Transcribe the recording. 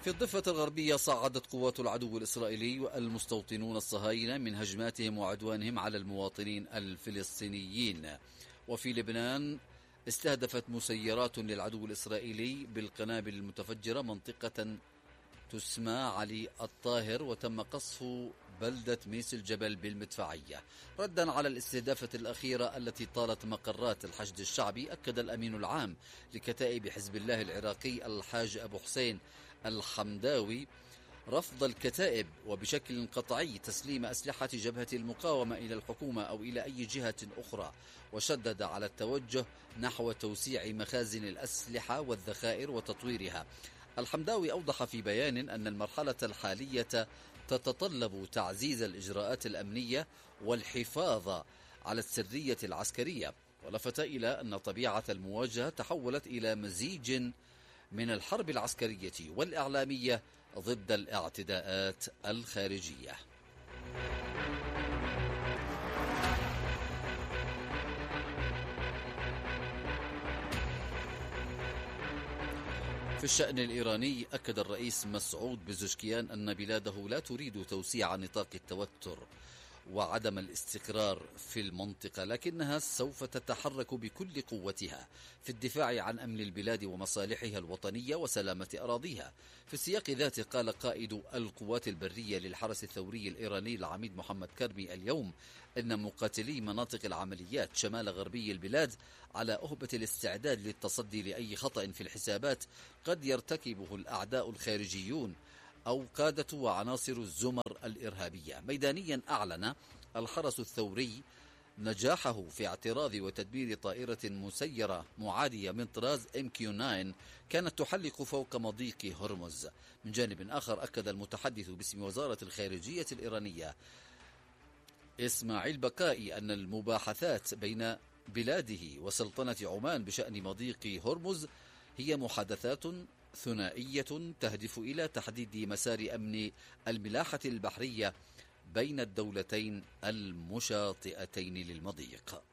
في الضفة الغربية صعدت قوات العدو الإسرائيلي المستوطنون الصهاينة من هجماتهم وعدوانهم على المواطنين الفلسطينيين. وفي لبنان استهدفت مسيرات للعدو الإسرائيلي بالقنابل المتفجرة منطقة تسمى علي الطاهر، وتم قصف بلدة ميس الجبل بالمدفعية ردا على الاستهدافة الأخيرة التي طالت مقرات الحشد الشعبي. أكد الأمين العام لكتائب حزب الله العراقي الحاج أبو حسين الحمداوي رفض الكتائب وبشكل قطعي تسليم أسلحة جبهة المقاومة إلى الحكومة أو إلى أي جهة أخرى، وشدد على التوجه نحو توسيع مخازن الأسلحة والذخائر وتطويرها. الحمداوي أوضح في بيان أن المرحلة الحالية تتطلب تعزيز الإجراءات الأمنية والحفاظ على السرية العسكرية، ولفت إلى أن طبيعة المواجهة تحولت إلى مزيج من الحرب العسكرية والإعلامية ضد الاعتداءات الخارجية. في الشأن الإيراني، أكد الرئيس مسعود بزشكيان أن بلاده لا تريد توسيع نطاق التوتر وعدم الاستقرار في المنطقة، لكنها سوف تتحرك بكل قوتها في الدفاع عن أمن البلاد ومصالحها الوطنية وسلامة أراضيها. في السياق ذاته قال قائد القوات البرية للحرس الثوري الإيراني العميد محمد كرمي اليوم إن مقاتلي مناطق العمليات شمال غربي البلاد على أهبة الاستعداد للتصدي لأي خطأ في الحسابات قد يرتكبه الأعداء الخارجيون أو قادة وعناصر الزمر الإرهابية. ميدانيا أعلن الحرس الثوري نجاحه في اعتراض وتدمير طائرة مسيرة معادية من طراز MQ-9 كانت تحلق فوق مضيق هرمز. من جانب آخر، أكد المتحدث باسم وزارة الخارجية الإيرانية إسماعيل بقائي أن المباحثات بين بلاده وسلطنة عمان بشأن مضيق هرمز هي محادثات ثنائية تهدف إلى تحديد مسار أمن الملاحة البحرية بين الدولتين المشاطئتين للمضيق.